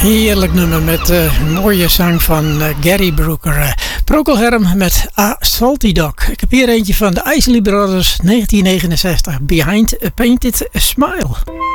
Heerlijk nummer met mooie zang van Gary Brooker. Procol Harum met A Salty Dog. Ik heb hier eentje van de Isley Brothers, 1969. Behind a Painted Smile.